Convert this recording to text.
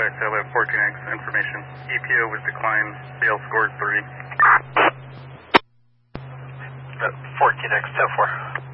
Novak, I have 14X information. EPO was declined, Dale scored 3. 14X, 10-4.